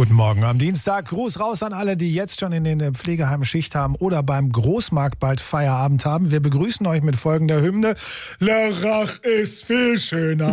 Guten Morgen am Dienstag. Gruß raus an alle, die jetzt schon in den Pflegeheimen Schicht haben oder beim Großmarkt bald Feierabend haben. Wir begrüßen euch mit folgender Hymne. Lörrach ist viel schöner